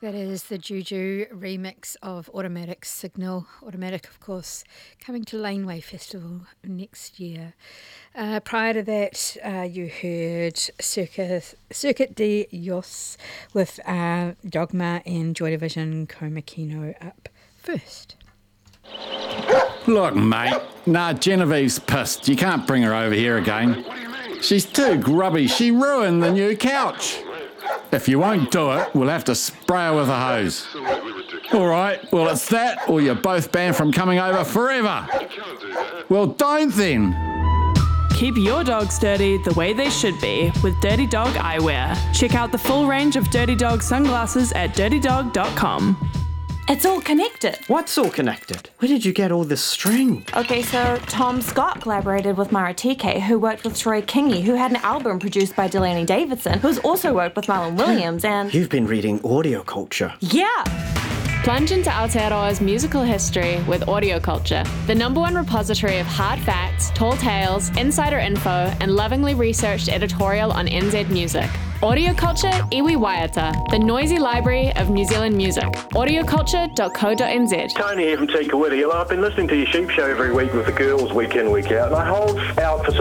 That is the Juju remix of Automatic Signal. Automatic, of course, coming to Laneway Festival next year. Prior to that, you heard Circuit de Yos with Dogma and Joy Division Coma Kino up first. Look, mate. Nah, Genevieve's pissed. You can't bring her over here again. She's too grubby. She ruined the new couch. If you won't do it, we'll have to spray her with a hose. All right, well, it's that, or you're both banned from coming over forever. Well, don't then. Keep your dogs dirty the way they should be with Dirty Dog Eyewear. Check out the full range of Dirty Dog sunglasses at dirtydog.com. It's all connected. What's all connected? Where did you get all this string? Okay, so Tom Scott collaborated with Mara TK, who worked with Troy Kingi, who had an album produced by Delaney Davidson, who's also worked with Marlon Williams, and... You've been reading Audio Culture. Yeah! Plunge into Aotearoa's musical history with Audio Culture, the #1 repository of hard facts, tall tales, insider info, and lovingly researched editorial on NZ music. Audio Culture Iwi Waiata, the noisy library of New Zealand music. audioculture.co.nz. Tony here from Tikawiti. I've been listening to your sheep show every week with the girls week in, week out, and I hold out for